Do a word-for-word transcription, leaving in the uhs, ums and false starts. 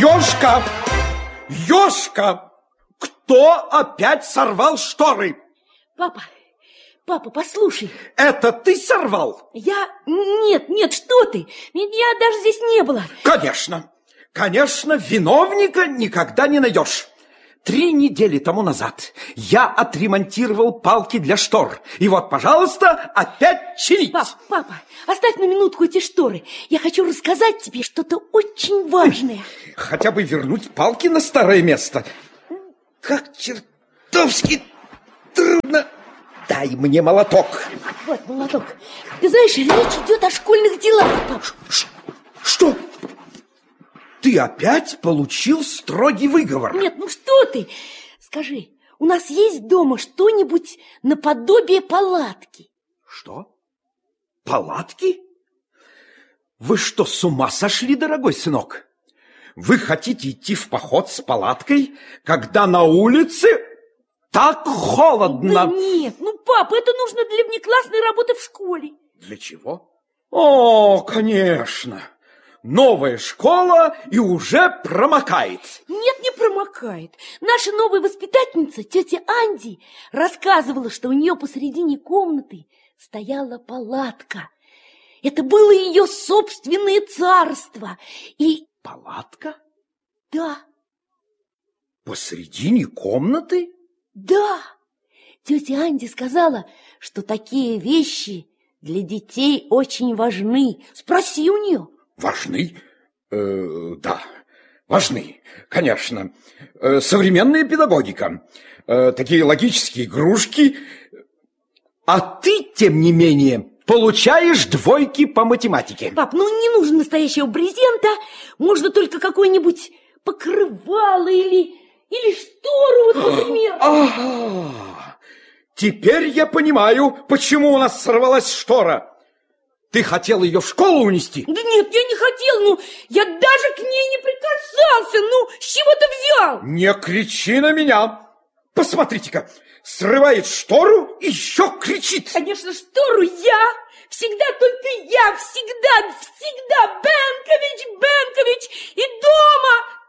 Ёшка! Ёшка! Кто опять сорвал шторы? Папа, папа, послушай. Это ты сорвал? Я... Нет, нет, что ты? Меня даже здесь не было. Конечно, конечно, виновника никогда не найдешь. Три недели тому назад я отремонтировал палки для штор. И вот, пожалуйста, опять чинить. Пап, папа, оставь на минутку эти шторы. Я хочу рассказать тебе что-то очень важное. Хотя бы вернуть палки на старое место. Как чертовски трудно. Дай мне молоток. Вот молоток. Ты знаешь, речь идет о школьных делах, пап. Ш что? Ты опять получил строгий выговор? Нет, ну что ты? Скажи, у нас есть дома что-нибудь наподобие палатки? Что? Палатки? Вы что, с ума сошли, дорогой сынок? Вы хотите идти в поход с палаткой, когда на улице так холодно? Да нет, ну, папа, это нужно для внеклассной работы в школе. Для чего? О, конечно. Новая школа и уже промокает. Нет, не промокает. Наша новая воспитательница, тетя Анди, рассказывала, что у нее посередине комнаты стояла палатка. Это было ее собственное царство. И... Палатка? Да. Посредине комнаты? Да. Тетя Анди сказала, что такие вещи для детей очень важны. Спроси у нее. Важны? Э, да, важны, конечно. Э, современная педагогика, э, такие логические игрушки. А ты, тем не менее, получаешь двойки по математике. Пап, ну не нужно настоящего брезента. Можно только какое-нибудь покрывало или, или штору, вот, например. Ага, теперь я понимаю, почему у нас сорвалась штора. Ты хотел ее в школу унести? Да нет, я не хотел, ну, я даже к ней не прикасался. Ну, с чего ты взял? Не кричи на меня. Посмотрите-ка, срывает штору и еще кричит. Конечно, штору я. Всегда только я, всегда, всегда. Бенкович, Бенкович. И дома